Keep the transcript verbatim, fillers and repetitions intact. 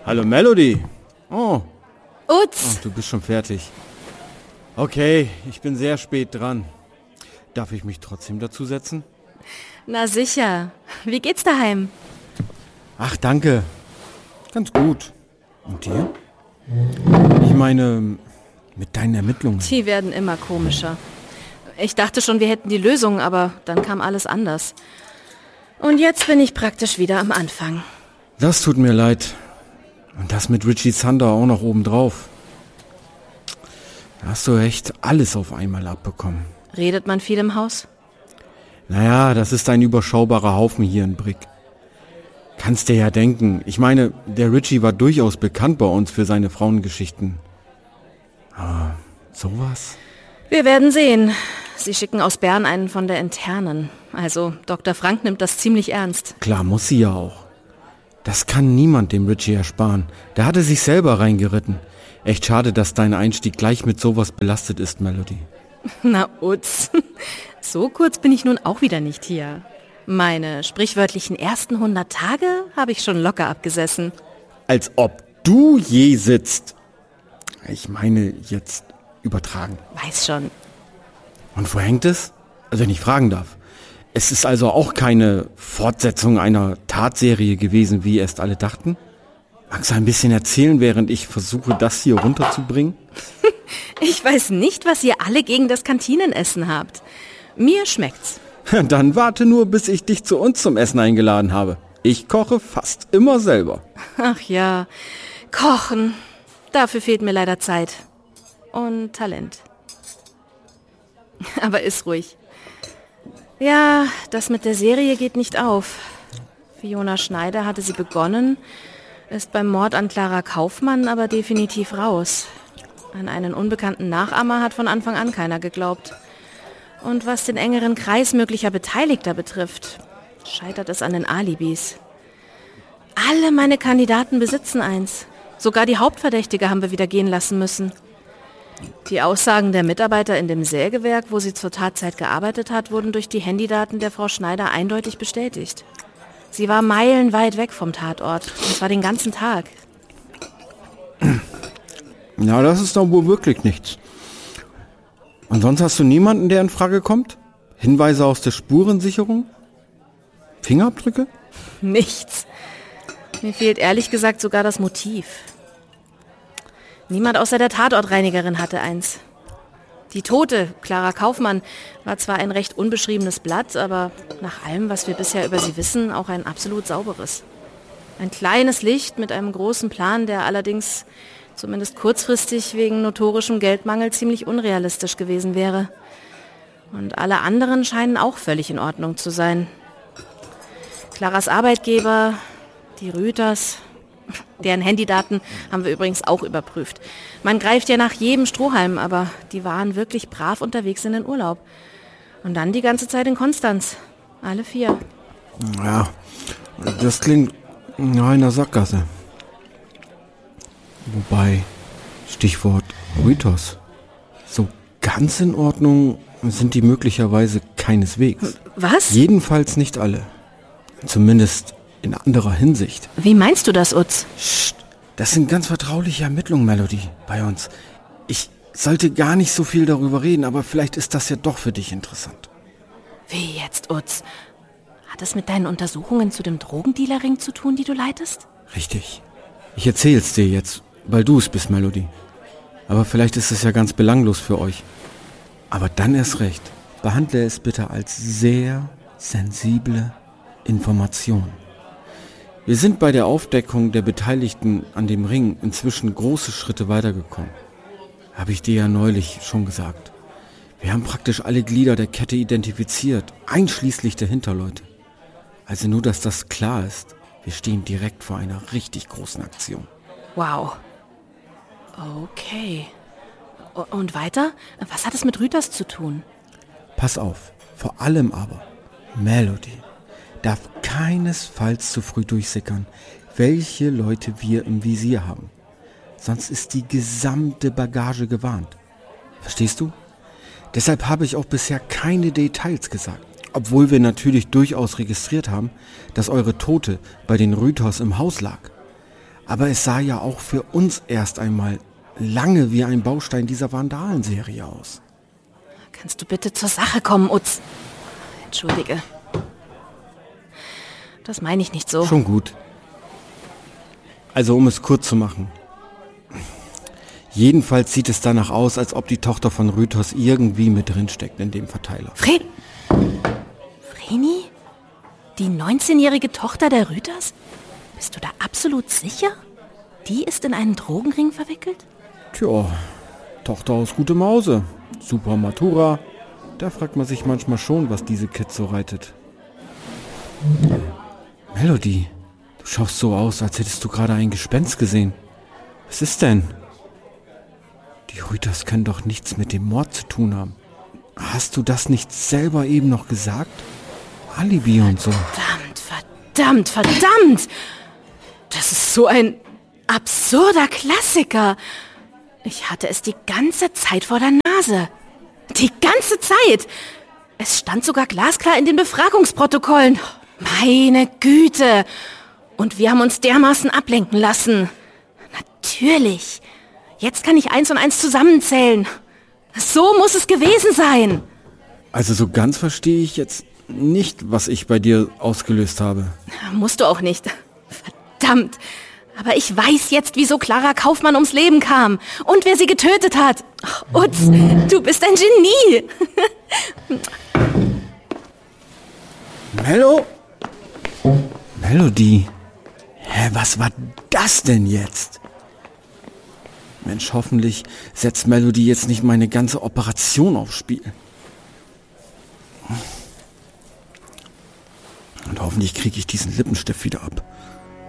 Hallo Melody. Oh. Utz. Oh, du bist schon fertig. Okay, ich bin sehr spät dran. Darf ich mich trotzdem dazusetzen? Na sicher. Wie geht's daheim? Ach, danke. Ganz gut. Und dir? Ich meine, mit deinen Ermittlungen. Die werden immer komischer. Ich dachte schon, wir hätten die Lösung, aber dann kam alles anders. Und jetzt bin ich praktisch wieder am Anfang. Das tut mir leid. Und das mit Richie Zander auch noch obendrauf. Da hast du echt alles auf einmal abbekommen. Redet man viel im Haus? Naja, das ist ein überschaubarer Haufen hier in Brick. Kannst dir ja denken. Ich meine, der Richie war durchaus bekannt bei uns für seine Frauengeschichten. Aber sowas? Wir werden sehen. Sie schicken aus Bern einen von der Internen. Also Doktor Frank nimmt das ziemlich ernst. Klar, muss sie ja auch. Das kann niemand dem Richie ersparen. Der hatte sich selber reingeritten. Echt schade, dass dein Einstieg gleich mit sowas belastet ist, Melody. Na Utz, so kurz bin ich nun auch wieder nicht hier. Meine sprichwörtlichen ersten hundert Tage habe ich schon locker abgesessen. Als ob du je sitzt. Ich meine jetzt übertragen. Weiß schon. Und wo hängt es? Also wenn ich fragen darf. Es ist also auch keine Fortsetzung einer Tatserie gewesen, wie erst alle dachten? Magst du ein bisschen erzählen, während ich versuche, das hier runterzubringen? Ich weiß nicht, was ihr alle gegen das Kantinenessen habt. Mir schmeckt's. Dann warte nur, bis ich dich zu uns zum Essen eingeladen habe. Ich koche fast immer selber. Ach ja, kochen. Dafür fehlt mir leider Zeit. Und Talent. Aber iss ruhig. Ja, das mit der Serie geht nicht auf. Fiona Schneider hatte sie begonnen, ist beim Mord an Clara Kaufmann aber definitiv raus. An einen unbekannten Nachahmer hat von Anfang an keiner geglaubt. Und was den engeren Kreis möglicher Beteiligter betrifft, scheitert es an den Alibis. Alle meine Kandidaten besitzen eins. Sogar die Hauptverdächtige haben wir wieder gehen lassen müssen. Die Aussagen der Mitarbeiter in dem Sägewerk, wo sie zur Tatzeit gearbeitet hat, wurden durch die Handydaten der Frau Schneider eindeutig bestätigt. Sie war meilenweit weg vom Tatort, und zwar den ganzen Tag. Ja, das ist doch wohl wirklich nichts. Und sonst hast du niemanden, der in Frage kommt? Hinweise aus der Spurensicherung? Fingerabdrücke? Nichts. Mir fehlt ehrlich gesagt sogar das Motiv. Niemand außer der Tatortreinigerin hatte eins. Die Tote, Clara Kaufmann, war zwar ein recht unbeschriebenes Blatt, aber nach allem, was wir bisher über sie wissen, auch ein absolut sauberes. Ein kleines Licht mit einem großen Plan, der allerdings zumindest kurzfristig wegen notorischem Geldmangel ziemlich unrealistisch gewesen wäre. Und alle anderen scheinen auch völlig in Ordnung zu sein. Claras Arbeitgeber, die Rüters, deren Handydaten haben wir übrigens auch überprüft. Man greift ja nach jedem Strohhalm, aber die waren wirklich brav unterwegs in den Urlaub. Und dann die ganze Zeit in Konstanz. Alle vier. Ja, das klingt nach einer Sackgasse. Wobei, Stichwort Rüters. So ganz in Ordnung sind die möglicherweise keineswegs. Was? Jedenfalls nicht alle. Zumindest in anderer Hinsicht. Wie meinst du das, Utz? Psst, das sind ganz vertrauliche Ermittlungen, Melody, bei uns. Ich sollte gar nicht so viel darüber reden, aber vielleicht ist das ja doch für dich interessant. Wie jetzt, Utz? Hat es mit deinen Untersuchungen zu dem Drogendealerring zu tun, die du leitest? Richtig. Ich erzähl's dir jetzt, weil du es bist, Melody. Aber vielleicht ist es ja ganz belanglos für euch. Aber dann erst recht. Behandle es bitte als sehr sensible Information. Wir sind bei der Aufdeckung der Beteiligten an dem Ring inzwischen große Schritte weitergekommen. Habe ich dir ja neulich schon gesagt. Wir haben praktisch alle Glieder der Kette identifiziert, einschließlich der Hinterleute. Also nur, dass das klar ist. Wir stehen direkt vor einer richtig großen Aktion. Wow. Okay. Und weiter? Was hat es mit Rüters zu tun? Pass auf, vor allem aber, Melody darf keinesfalls zu früh durchsickern, welche Leute wir im Visier haben. Sonst ist die gesamte Bagage gewarnt. Verstehst du? Deshalb habe ich auch bisher keine Details gesagt. Obwohl wir natürlich durchaus registriert haben, dass eure Tote bei den Rüters im Haus lag. Aber es sah ja auch für uns erst einmal lange wie ein Baustein dieser Vandalenserie aus. Kannst du bitte zur Sache kommen, Utz? Entschuldige. Das meine ich nicht so. Schon gut. Also um es kurz zu machen. Jedenfalls sieht es danach aus, als ob die Tochter von Rhythos irgendwie mit drin steckt in dem Verteiler. Fre... Vreni? Die neunzehnjährige Tochter der Rhythers? Bist du da absolut sicher? Die ist in einen Drogenring verwickelt? Tja, Tochter aus gutem Hause. Super Matura. Da fragt man sich manchmal schon, was diese Kids so reitet. Melody, du schaust so aus, als hättest du gerade ein Gespenst gesehen. Was ist denn? Die Rhythers können doch nichts mit dem Mord zu tun haben. Hast du das nicht selber eben noch gesagt? Alibi und so. Verdammt, verdammt, verdammt! Das ist so ein absurder Klassiker. Ich hatte es die ganze Zeit vor der Nase. Die ganze Zeit! Es stand sogar glasklar in den Befragungsprotokollen. Meine Güte! Und wir haben uns dermaßen ablenken lassen. Natürlich. Jetzt kann ich eins und eins zusammenzählen. So muss es gewesen sein. Also so ganz verstehe ich jetzt nicht, was ich bei dir ausgelöst habe. Musst du auch nicht. Verdammt. Aber ich weiß jetzt, wieso Clara Kaufmann ums Leben kam und wer sie getötet hat. Ach, Utz, du bist ein Genie. Mello? Melody? Hä, was war das denn jetzt? Mensch, hoffentlich setzt Melody jetzt nicht meine ganze Operation aufs Spiel. Und hoffentlich kriege ich diesen Lippenstift wieder ab.